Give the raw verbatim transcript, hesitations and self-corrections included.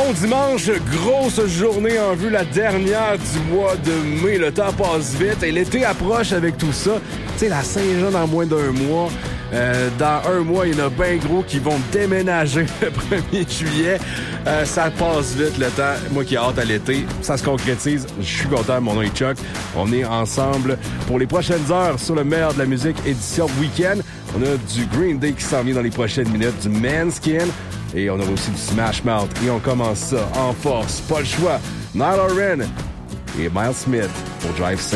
Bon dimanche, grosse journée en vue, la dernière du mois de mai. Le temps passe vite et l'été approche avec tout ça. Tu sais, la Saint-Jean dans moins d'un mois. Euh, dans un mois, il y en a bien gros qui vont déménager le premier juillet. Euh, ça passe vite le temps. Moi qui ai hâte à l'été, ça se concrétise. Je suis content, mon nom est Chuck. On est ensemble pour les prochaines heures sur le meilleur de la musique, édition week-end. On a du Green Day qui s'en vient dans les prochaines minutes, du Manskin. Et on aura aussi du Smash Mouth. Et on commence ça en force. Pas le choix. Niall Horan et Miles Smith pour Drive Safe.